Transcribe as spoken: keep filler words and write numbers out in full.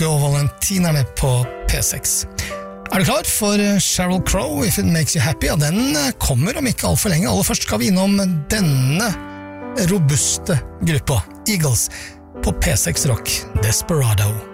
og Valentinerne på P seks. Er du klar for Sheryl Crow, If It Makes You Happy? Ja, den kommer om ikke alt for lenge. Aller først skal vi innom denne robuste gruppa, Eagles, på P seks Rock, Desperado.